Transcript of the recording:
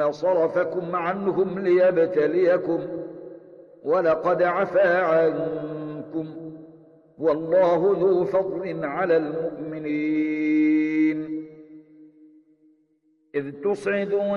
ثم صرفكم عنهم ليبتليكم ولقد عفا عنكم والله ذو فضل على المؤمنين إذ تصعدون